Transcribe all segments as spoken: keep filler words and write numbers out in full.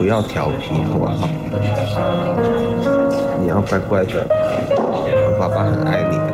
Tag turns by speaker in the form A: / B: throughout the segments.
A: 不要调皮，好不好？你要乖乖的，爸爸很爱你的。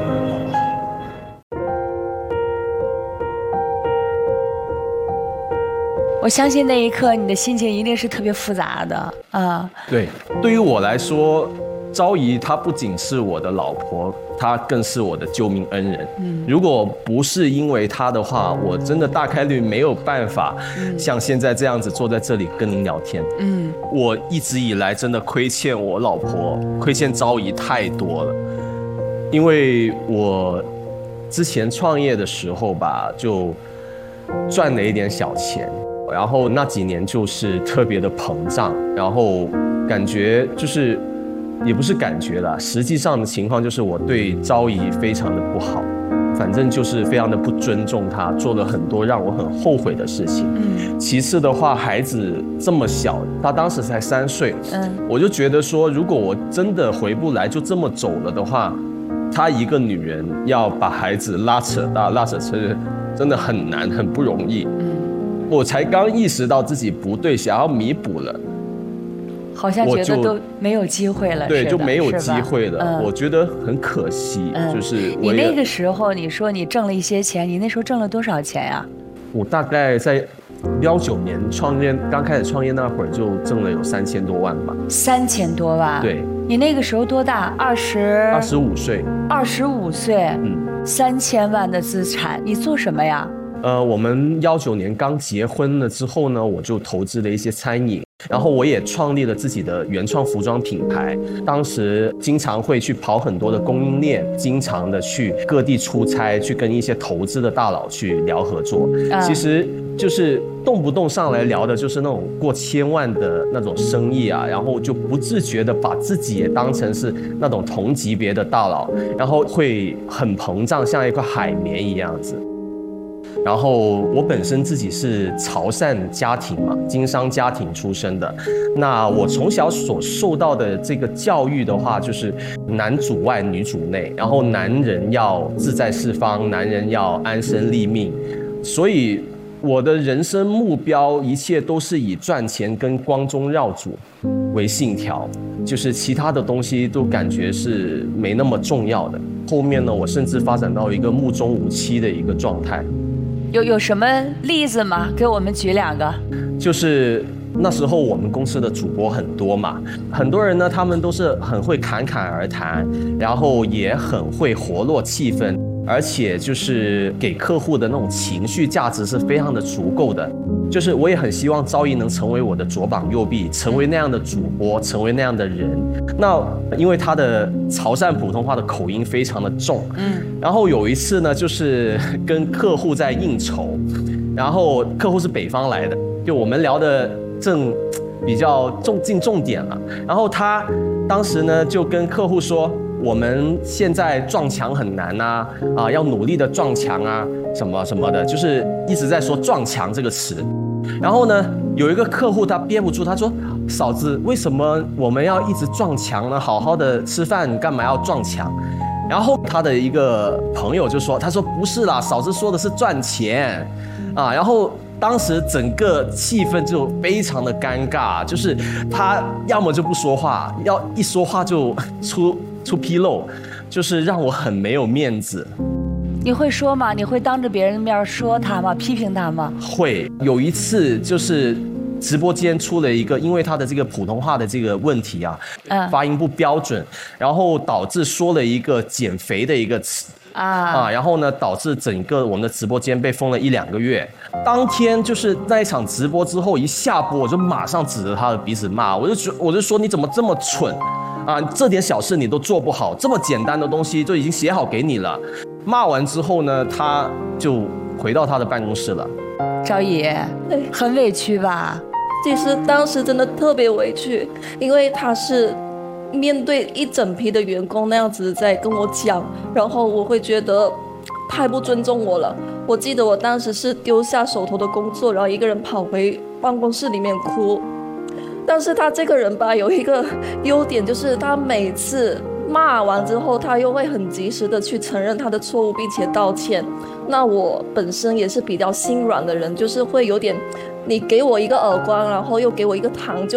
B: 我相信那一刻你的心情一定是特别复杂的啊。
C: 对，对于我来说，昭仪她不仅是我的老婆，她更是我的救命恩人。嗯，如果不是因为她的话，我真的大概率没有办法像现在这样子坐在这里跟您聊天。嗯，我一直以来真的亏欠我老婆，亏欠昭仪太多了，因为我之前创业的时候吧，就赚了一点小钱。然后那几年就是特别的膨胀，然后感觉就是也不是感觉啦，实际上的情况就是我对昭仪非常的不好，反正就是非常的不尊重她，做了很多让我很后悔的事情。嗯，其次的话，孩子这么小，她当时才三岁，嗯，我就觉得说，如果我真的回不来，就这么走了的话，她一个女人要把孩子拉扯大、拉扯成人，真的很难，很不容易。嗯。我才刚意识到自己不对，想要弥补了，
B: 好像觉得都没有机会了，
C: 对，就没有机会了。嗯、我觉得很可惜，嗯、就是
B: 你那个时候，你说你挣了一些钱，你那时候挣了多少钱呀？
C: 我大概在幺九年创业，刚开始创业那会儿就挣了有三千多万吧。
B: 三千多万？
C: 对。
B: 你那个时候多大？二十？
C: 二十五岁。二
B: 十五岁。嗯。三千万的资产，你做什么呀？
C: 呃，我们幺九年刚结婚了之后呢，我就投资了一些餐饮，然后我也创立了自己的原创服装品牌。当时经常会去跑很多的供应链，经常的去各地出差，去跟一些投资的大佬去聊合作。嗯、其实就是动不动上来聊的就是那种过千万的那种生意啊，然后就不自觉的把自己也当成是那种同级别的大佬，然后会很膨胀，像一块海绵一样子。然后我本身自己是潮汕家庭嘛，经商家庭出身的。那我从小所受到的这个教育的话，就是男主外女主内，然后男人要志在四方，男人要安身立命。所以我的人生目标一切都是以赚钱跟光宗耀祖为信条，就是其他的东西都感觉是没那么重要的。后面呢，我甚至发展到一个目中无妻的一个状态。
B: 有有什么例子吗？给我们举两个。
C: 就是那时候我们公司的主播很多嘛，很多人呢，他们都是很会侃侃而谈，然后也很会活络气氛，而且就是给客户的那种情绪价值是非常的足够的。就是我也很希望昭仪能成为我的左膀右臂，成为那样的主播，成为那样的人。那因为他的潮汕普通话的口音非常的重，嗯，然后有一次呢，就是跟客户在应酬，然后客户是北方来的，就我们聊的正比较重进重点了，然后他当时呢就跟客户说，我们现在撞墙很难啊，啊，要努力的撞墙啊，什么什么的，就是一直在说撞墙这个词。然后呢，有一个客户他憋不住，他说：“嫂子，为什么我们要一直撞墙呢？好好的吃饭，干嘛要撞墙？”然后他的一个朋友就说：“他说不是啦，嫂子说的是赚钱啊。”然后当时整个气氛就非常的尴尬，就是他要么就不说话，要一说话就出出纰漏，就是让我很没有面子。
B: 你会说吗？你会当着别人的面说他吗？批评他吗？
C: 会。有一次就是直播间出了一个，因为他的这个普通话的这个问题啊，嗯、发音不标准，然后导致说了一个减肥的一个词。啊, 啊，然后呢，导致整个我们的直播间被封了一两个月。当天就是那一场直播之后，一下播我就马上指着他的鼻子骂，我就说，我就说你怎么这么蠢啊？这点小事你都做不好，这么简单的东西就已经写好给你了。骂完之后呢，他就回到他的办公室了。
B: 昭仪，很委屈吧？
D: 其实当时真的特别委屈，因为他是面对一整批的员工那样子在跟我讲，然后我会觉得太不尊重我了。我记得我当时是丢下手头的工作，然后一个人跑回办公室里面哭。但是他这个人吧，有一个优点，就是他每次骂完之后，他又会很及时的去承认他的错误，并且道歉。那我本身也是比较心软的人，就是会有点，你给我一个耳光，然后又给我一个糖，就